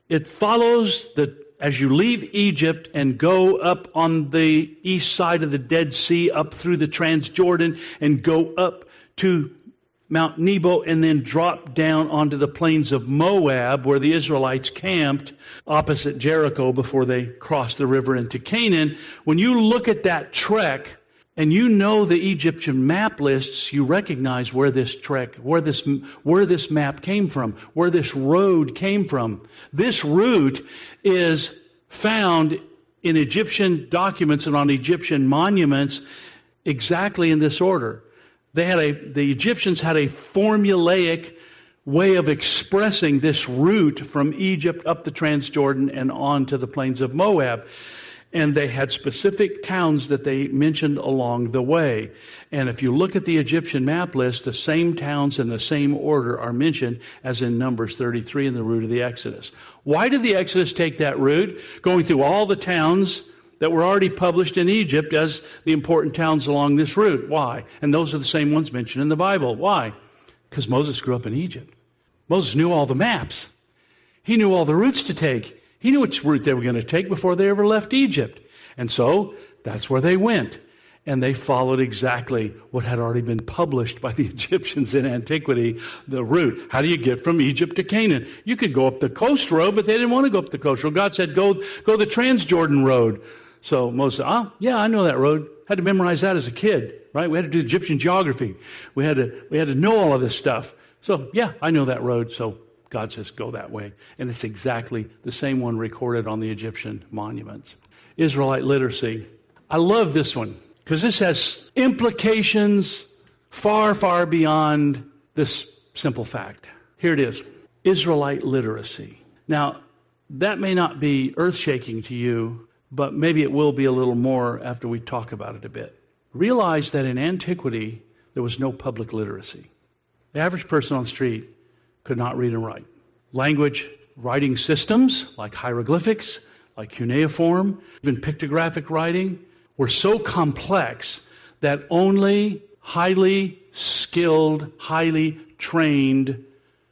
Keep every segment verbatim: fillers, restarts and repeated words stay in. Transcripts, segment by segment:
it follows the, as you leave Egypt and go up on the east side of the Dead Sea, up through the Transjordan, and go up to Mount Nebo, and then drop down onto the plains of Moab, where the Israelites camped opposite Jericho before they crossed the river into Canaan. When you look at that trek, and you know the Egyptian map lists, you recognize where this trek, where this, where this map came from, where this road came from. This route is found in Egyptian documents and on Egyptian monuments exactly in this order. They had a, the Egyptians had a formulaic way of expressing this route from Egypt up the Transjordan and on to the plains of Moab. And they had specific towns that they mentioned along the way. And if you look at the Egyptian map list, the same towns in the same order are mentioned as in Numbers thirty-three in the route of the Exodus. Why did the Exodus take that route, going through all the towns that were already published in Egypt as the important towns along this route? Why? And those are the same ones mentioned in the Bible. Why? Because Moses grew up in Egypt. Moses knew all the maps. He knew all the routes to take. He knew which route they were going to take before they ever left Egypt. And so that's where they went. And they followed exactly what had already been published by the Egyptians in antiquity, the route. How do you get from Egypt to Canaan? You could go up the coast road, but they didn't want to go up the coast road. God said, go, go the Transjordan road. So Moses said, oh, yeah, I know that road. Had to memorize that as a kid, right? We had to do Egyptian geography. We had to, we had to know all of this stuff. So, yeah, I know that road. So God says, go that way. And it's exactly the same one recorded on the Egyptian monuments. Israelite literacy. I love this one because this has implications far, far beyond this simple fact. Here it is. Israelite literacy. Now, that may not be earth-shaking to you, but maybe it will be a little more after we talk about it a bit. Realize that in antiquity, there was no public literacy. The average person on the street could not read and write. Language writing systems like hieroglyphics, like cuneiform, even pictographic writing were so complex that only highly skilled, highly trained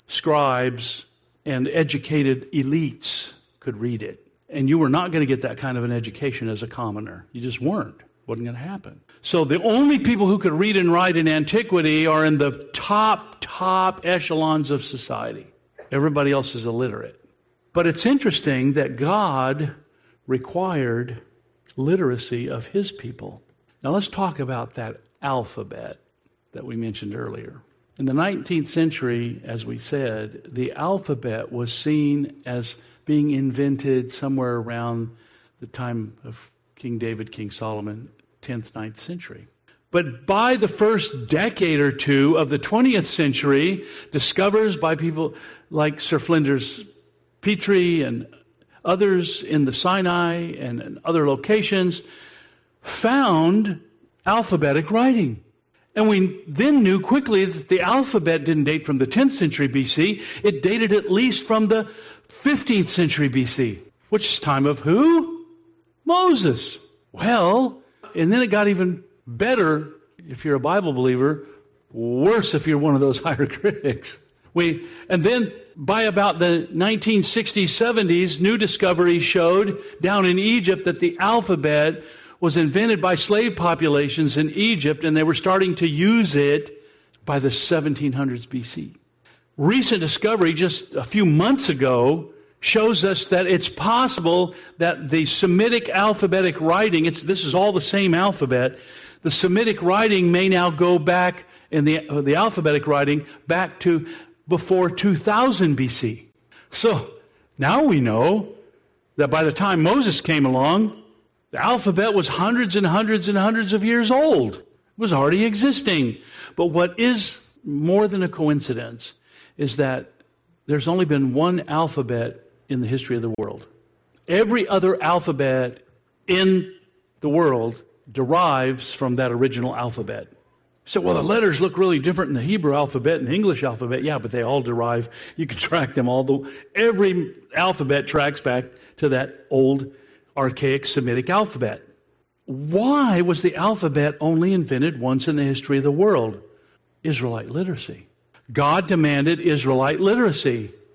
scribes and educated elites could read it. And you were not going to get that kind of an education as a commoner. You just weren't. Wasn't going to happen. So the only people who could read and write in antiquity are in the top, top echelons of society. Everybody else is illiterate. But it's interesting that God required literacy of his people. Now let's talk about that alphabet that we mentioned earlier. In the nineteenth century, as we said, the alphabet was seen as being invented somewhere around the time of King David, King Solomon, tenth, ninth century. But by the first decade or two of the twentieth century, discoverers by people like Sir Flinders Petrie and others in the Sinai and, and other locations found alphabetic writing. And we then knew quickly that the alphabet didn't date from the tenth century B C. It dated at least from the fifteenth century B C, which is time of who? Moses. Well, and then it got even better if you're a Bible believer, worse if you're one of those higher critics. We, and then by about the nineteen sixties, seventies, new discoveries showed down in Egypt that the alphabet was invented by slave populations in Egypt, and they were starting to use it by the seventeen hundreds B C. Recent discovery just a few months ago shows us that it's possible that the Semitic alphabetic writing, it's, this is all the same alphabet, the Semitic writing may now go back, in the, uh, the alphabetic writing, back to before two thousand B C. So now we know that by the time Moses came along, the alphabet was hundreds and hundreds and hundreds of years old. It was already existing. But what is more than a coincidence is that there's only been one alphabet in the history of the world. Every other alphabet in the world derives from that original alphabet. So, well, the letters look really different in the Hebrew alphabet and the English alphabet. Yeah, but they all derive. You can track them all. The, every alphabet tracks back to that old, archaic Semitic alphabet. Why was the alphabet only invented once in the history of the world? Israelite literacy. God demanded Israelite literacy.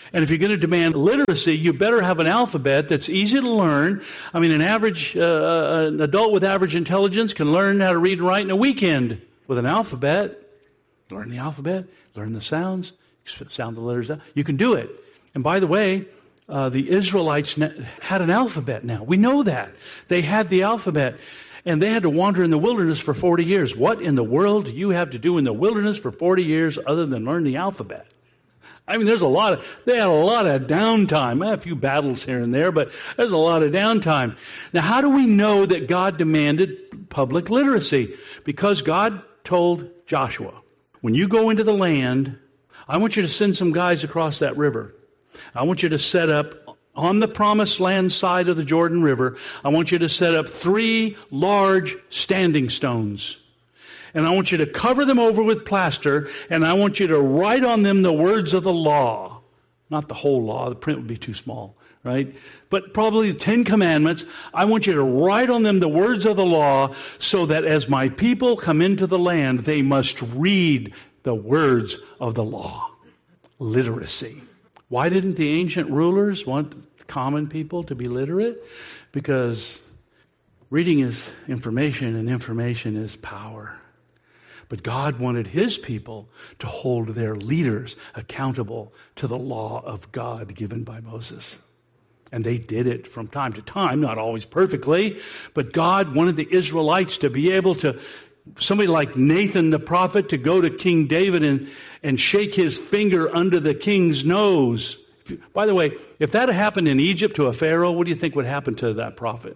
And if you're going to demand literacy, you better have an alphabet that's easy to learn. I mean, an average, uh, an adult with average intelligence can learn how to read and write in a weekend with an alphabet. Learn the alphabet, learn the sounds, sound the letters out. You can do it. And by the way, uh, the Israelites had an alphabet now. We know that. They had the alphabet. And they had to wander in the wilderness for forty years. What in the world do you have to do in the wilderness for forty years other than learn the alphabet? I mean, there's a lot of, they had a lot of downtime. A few battles here and there, but there's a lot of downtime. Now, how do we know that God demanded public literacy? Because God told Joshua, when you go into the land, I want you to send some guys across that river. I want you to set up on the promised land side of the Jordan River. I want you to set up three large standing stones. And I want you to cover them over with plaster, and I want you to write on them the words of the law. Not the whole law, the print would be too small, right? But probably the Ten Commandments. I want you to write on them the words of the law so that as my people come into the land, they must read the words of the law. Literacy. Why didn't the ancient rulers want common people to be literate? Because reading is information, and information is power. But God wanted His people to hold their leaders accountable to the law of God given by Moses. And they did it from time to time, not always perfectly, but God wanted the Israelites to be able to, somebody like Nathan the prophet, to go to King David and, and shake his finger under the king's nose. By the way, if that had happened in Egypt to a Pharaoh, what do you think would happen to that prophet?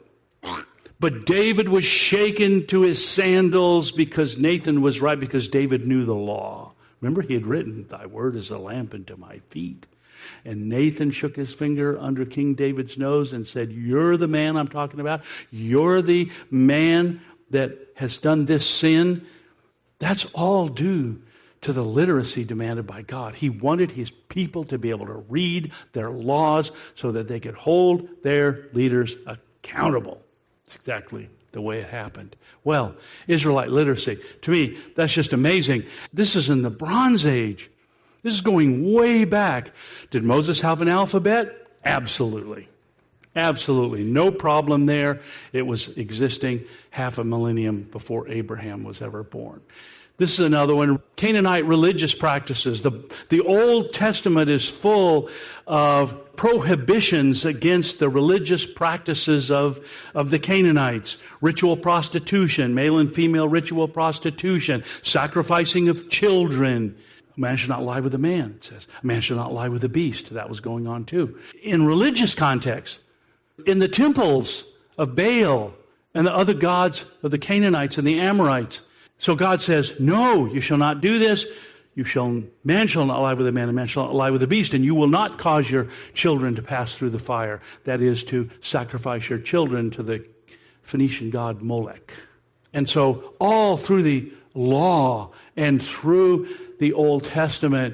But David was shaken to his sandals because Nathan was right, because David knew the law. Remember, he had written, thy word is a lamp unto my feet. And Nathan shook his finger under King David's nose and said, you're the man I'm talking about. You're the man that has done this sin. That's all due to the literacy demanded by God. He wanted His people to be able to read their laws so that they could hold their leaders accountable. It's exactly the way it happened. Well, Israelite literacy, to me, that's just amazing. This is in the Bronze Age. This is going way back. Did Moses have an alphabet? Absolutely. Absolutely. No problem there. It was existing half a millennium before Abraham was ever born. This is another one. Canaanite religious practices. The, the Old Testament is full of prohibitions against the religious practices of, of the Canaanites. Ritual prostitution, male and female ritual prostitution, sacrificing of children. A man should not lie with a man, it says. A man should not lie with a beast. That was going on too. In religious context, in the temples of Baal and the other gods of the Canaanites and the Amorites. So God says, no, you shall not do this. You shall, man shall not lie with a man, and man shall not lie with a beast, and you will not cause your children to pass through the fire. That is, to sacrifice your children to the Phoenician god Molech. And so all through the law and through the Old Testament,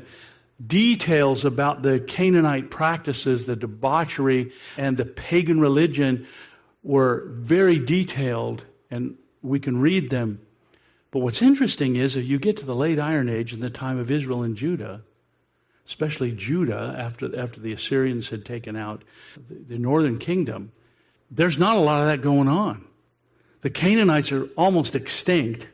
details about the Canaanite practices, the debauchery, and the pagan religion were very detailed, and we can read them. But what's interesting is, if you get to the late Iron Age in the time of Israel and Judah, especially Judah, after, after the Assyrians had taken out the, the northern kingdom, there's not a lot of that going on. The Canaanites are almost extinct.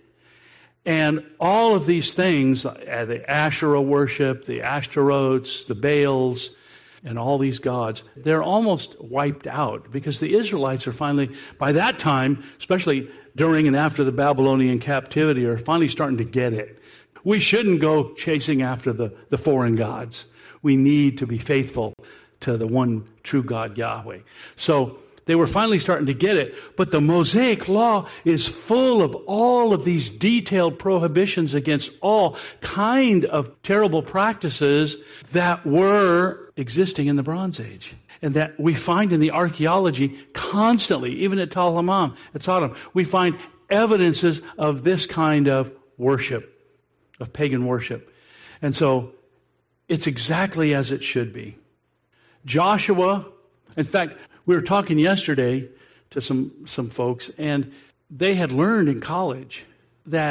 And all of these things, uh, the Asherah worship, the Ashtaroths, the Baals, and all these gods, they're almost wiped out because the Israelites are finally, by that time, especially during and after the Babylonian captivity, are finally starting to get it. We shouldn't go chasing after the, the foreign gods. We need to be faithful to the one true God, Yahweh. So they were finally starting to get it. But the Mosaic Law is full of all of these detailed prohibitions against all kind of terrible practices that were existing in the Bronze Age, and that we find in the archaeology constantly, even at Tal Hammam, at Sodom. We find evidences of this kind of worship, of pagan worship. And so it's exactly as it should be. Joshua, in fact, we were talking yesterday to some, some folks, and they had learned in college that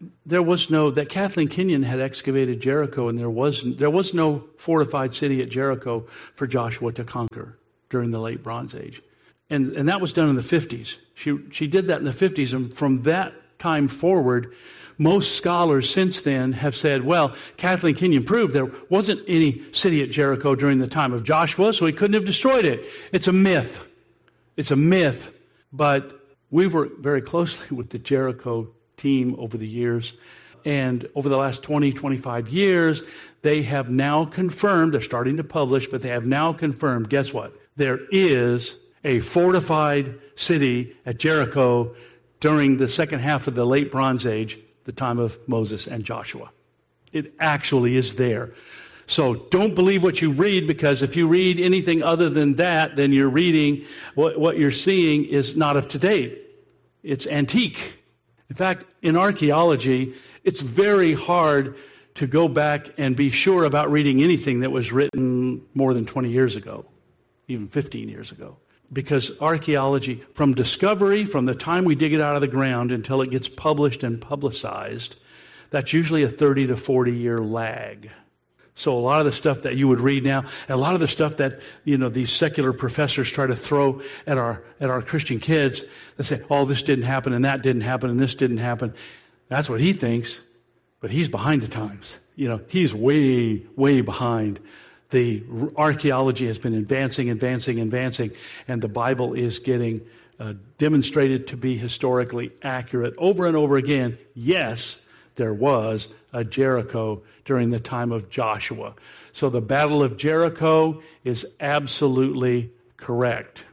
there was no, that Kathleen Kenyon had excavated Jericho, and there was, there was no fortified city at Jericho for Joshua to conquer during the late Bronze Age. And, and that was done in the fifties. She, she did that in the fifties, and from that time forward, most scholars since then have said, well, Kathleen Kenyon proved there wasn't any city at Jericho during the time of Joshua, so he couldn't have destroyed it. It's a myth. It's a myth. But we've worked very closely with the Jericho team over the years. And over the last twenty, twenty-five years, they have now confirmed, they're starting to publish, but they have now confirmed, guess what? There is a fortified city at Jericho during the second half of the late Bronze Age, the time of Moses and Joshua. It actually is there. So don't believe what you read, because if you read anything other than that, then you're reading, what, what you're seeing is not up to date. It's antique. In fact, in archaeology, it's very hard to go back and be sure about reading anything that was written more than twenty years ago, even fifteen years ago. Because archaeology, from discovery, from the time we dig it out of the ground until it gets published and publicized, that's usually a thirty to forty year lag. So a lot of the stuff that you would read now, a lot of the stuff that, you know, these secular professors try to throw at our at our Christian kids, they say, oh, this didn't happen, and that didn't happen, and this didn't happen. That's what he thinks, but he's behind the times. You know, he's way, way behind. The archaeology has been advancing, advancing, advancing, and the Bible is getting uh, demonstrated to be historically accurate over and over again. Yes, there was a Jericho during the time of Joshua. So the Battle of Jericho is absolutely correct.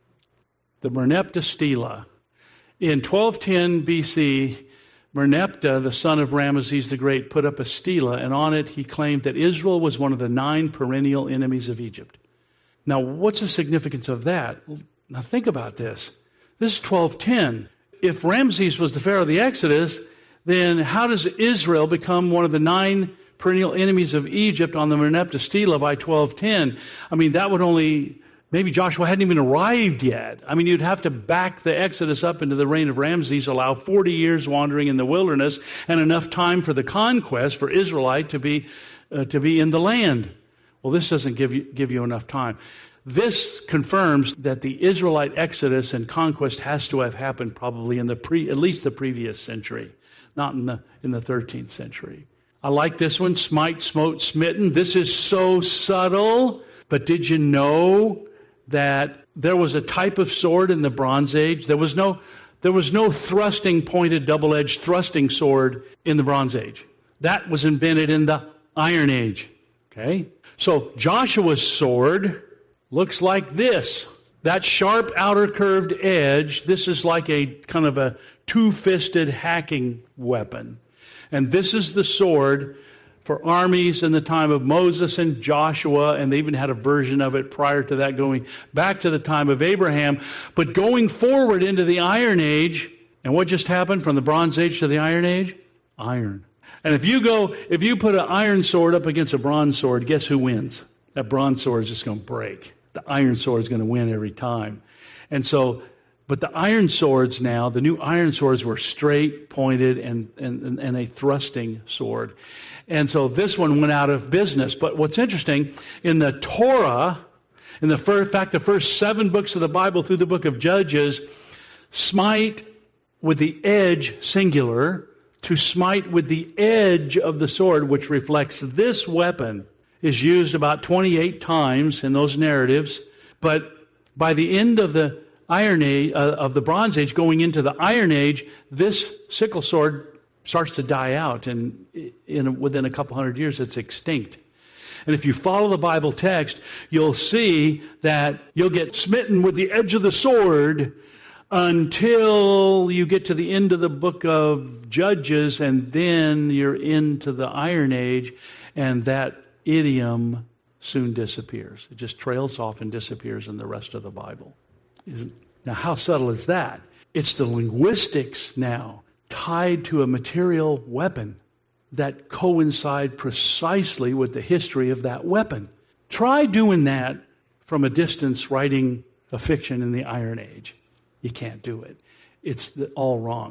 The Merneptah Stela. In twelve ten B C, Merneptah, the son of Ramesses the Great, put up a stela, and on it he claimed that Israel was one of the nine perennial enemies of Egypt. Now, what's the significance of that? Now, think about this. This is twelve ten. If Ramses was the Pharaoh of the Exodus, then how does Israel become one of the nine perennial enemies of Egypt on the Merneptah Stela by twelve ten? I mean, that would only... Maybe Joshua hadn't even arrived yet. I mean, you'd have to back the Exodus up into the reign of Ramses, allow forty years wandering in the wilderness, and enough time for the conquest for Israelite to be uh, to be in the land. Well, this doesn't give you give you enough time. This confirms that the Israelite Exodus and conquest has to have happened probably in the pre, at least the previous century, not in the in the thirteenth century. I like this one: smite, smote, smitten. This is so subtle, but did you know that there was a type of sword in the Bronze Age? There was no, there was no thrusting, pointed, double-edged thrusting sword in the Bronze Age. That was invented in the Iron Age. Okay? So Joshua's sword looks like this. That sharp outer curved edge, this is like a kind of a two-fisted hacking weapon. And this is the sword for armies in the time of Moses and Joshua, and they even had a version of it prior to that going back to the time of Abraham. But going forward into the Iron Age, and what just happened from the Bronze Age to the Iron Age? Iron. And if you go, if you put an iron sword up against a bronze sword, guess who wins? That bronze sword is just going to break. The iron sword is going to win every time. And so, but the iron swords now, the new iron swords were straight, pointed, and, and, and a thrusting sword. And so this one went out of business. But what's interesting, in the Torah, in the first, in fact, the first seven books of the Bible through the book of Judges, smite with the edge, singular, to smite with the edge of the sword, which reflects this weapon, is used about twenty-eight times in those narratives. But by the end of the Iron Age, uh, of the Bronze Age, going into the Iron Age, this sickle sword starts to die out, and in, within a couple hundred years, it's extinct. And if you follow the Bible text, you'll see that you'll get smitten with the edge of the sword until you get to the end of the book of Judges, and then you're into the Iron Age, and that idiom soon disappears. It just trails off and disappears in the rest of the Bible. Now, how subtle is that? It's the linguistics now tied to a material weapon that coincide precisely with the history of that weapon. Try doing that from a distance, writing a fiction in the Iron Age. You can't do it. It's the, all wrong.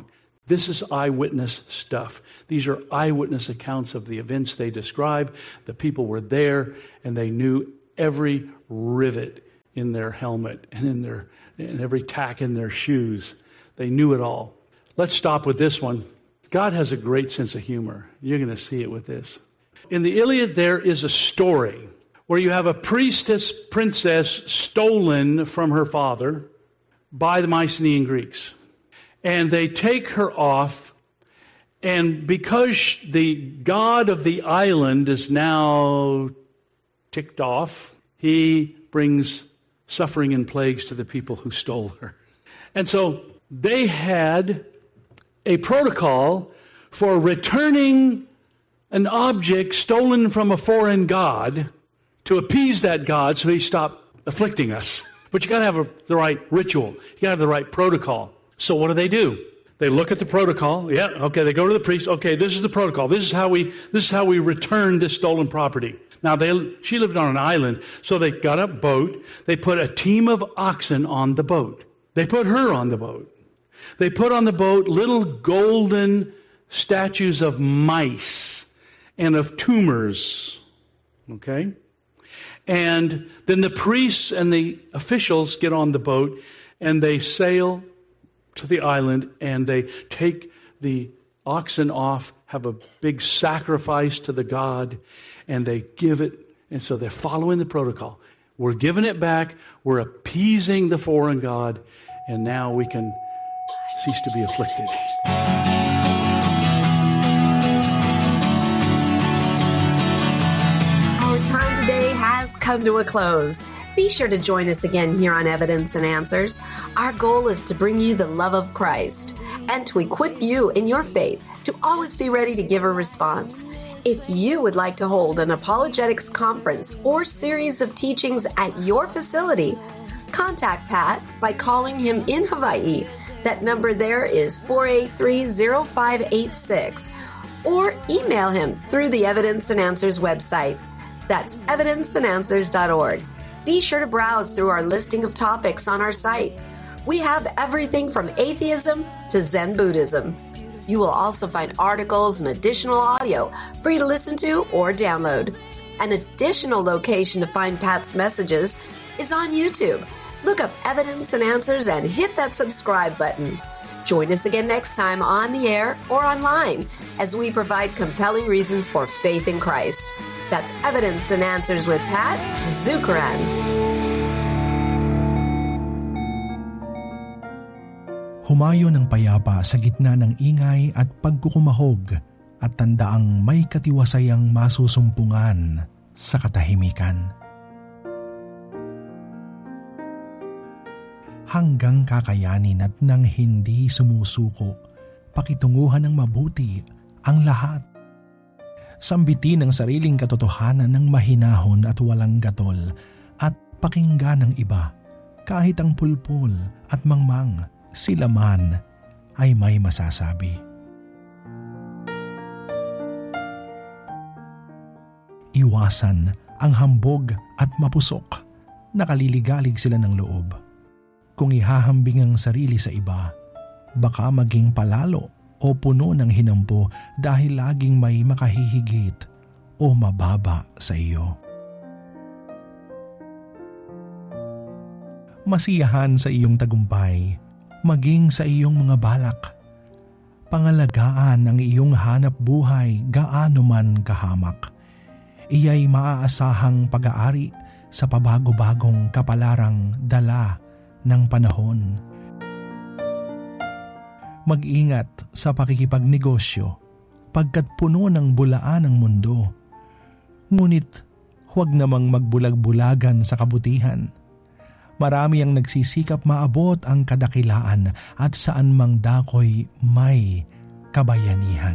This is eyewitness stuff. These are eyewitness accounts of the events they describe. The people were there, and they knew every rivet in their helmet and in their and every tack in their shoes. They knew it all. Let's stop with this one. God has a great sense of humor. You're going to see it with this. In the Iliad, there is a story where you have a priestess princess stolen from her father by the Mycenaean Greeks. And they take her off, and because the god of the island is now ticked off, he brings suffering and plagues to the people who stole her. And so they had a protocol for returning an object stolen from a foreign god to appease that god so he stopped afflicting us. But you got to have a, the right ritual. You got to have the right protocol. So what do they do? They look at the protocol. Yeah, okay, they go to the priest. Okay, this is the protocol. This is how we this is how we return this stolen property. Now they she lived on an island, so they got a boat. They put a team of oxen on the boat. They put her on the boat. They put on the boat little golden statues of mice and of tumors. Okay? And then the priests and the officials get on the boat and they sail to the island, and they take the oxen off, have a big sacrifice to the god, and they give it. And so they're following the protocol. We're giving it back. We're appeasing the foreign god, and now we can cease to be afflicted. Our time today has come to a close. Be sure to join us again here on Evidence and Answers. Our goal is to bring you the love of Christ and to equip you in your faith to always be ready to give a response. If you would like to hold an apologetics conference or series of teachings at your facility, contact Pat by calling him in Hawaii. That number there is four eight three, zero five eight six, or email him through the Evidence and Answers website. That's evidence and answers dot org. Be sure to browse through our listing of topics on our site. We have everything from atheism to Zen Buddhism. You will also find articles and additional audio for you to listen to or download. An additional location to find Pat's messages is on YouTube. Look up Evidence and Answers and hit that subscribe button. Join us again next time on the air or online as we provide compelling reasons for faith in Christ. That's Evidence and Answers with Pat Zukeran. Humayo ng payapa sa gitna ng ingay at pagkukumahog at tandaang may katiwasayang masusumpungan sa katahimikan. Hanggang kakayanin at nang hindi sumusuko, pakitunguhan ng mabuti ang lahat. Sambitin ang sariling katotohanan ng mahinahon at walang gatol at pakinggan ng iba kahit ang pulpul at mangmang sila man ay may masasabi. Iwasan ang hambog at mapusok, nakaliligalig sila ng loob. Kung ihahambing ang sarili sa iba, baka maging palalo o puno ng hinampo dahil laging may makahihigit o mababa sa iyo. Masiyahan sa iyong tagumpay, maging sa iyong mga balak. Pangalagaan ang iyong hanap buhay gaano man kahamak. Iya'y maaasahang pag-aari sa pabago-bagong kapalarang dala ng panahon. Mag-ingat sa pakikipagnegosyo pagkat puno ng bulaan ang mundo. Ngunit huwag namang magbulag-bulagan sa kabutihan. Marami ang nagsisikap maabot ang kadakilaan at saan mang dakoy may kabayanihan.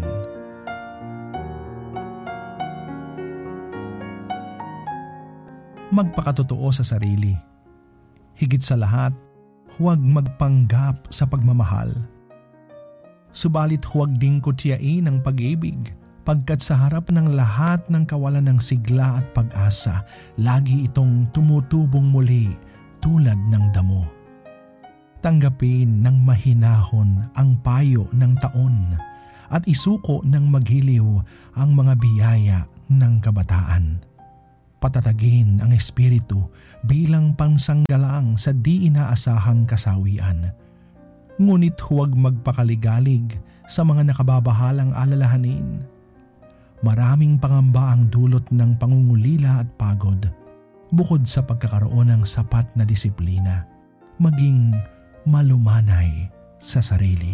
Magpakatotoo sa sarili. Higit sa lahat, huwag magpanggap sa pagmamahal. Subalit huwag ding kutyain ang pag-ibig, pagkat sa harap ng lahat ng kawalan ng sigla at pag-asa, lagi itong tumutubong muli tulad ng damo. Tanggapin ng mahinahon ang payo ng taon at isuko ng maghiliw ang mga biyaya ng kabataan. Patatagin ang espiritu bilang pansanggalang sa di inaasahang kasawian. Ngunit huwag magpakaligalig sa mga nakababahalang alalahanin. Maraming pangamba ang dulot ng pangungulila at pagod, bukod sa pagkakaroon ng sapat na disiplina, maging malumanay sa sarili.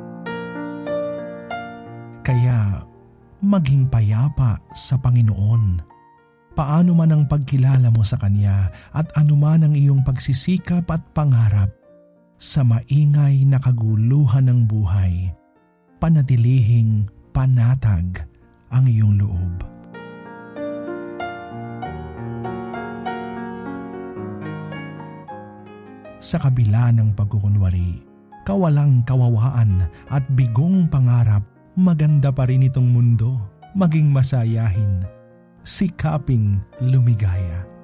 Kaya maging payapa sa Panginoon. Paano man ang pagkilala mo sa Kanya at anuman ang iyong pagsisikap at pangarap, sa maingay na kaguluhan ng buhay, panatilihing panatag ang iyong loob. Sa kabila ng pagkukunwari, kawalang kawawaan at bigong pangarap, maganda pa rin itong mundo. Maging masayahin, sikaping lumigaya.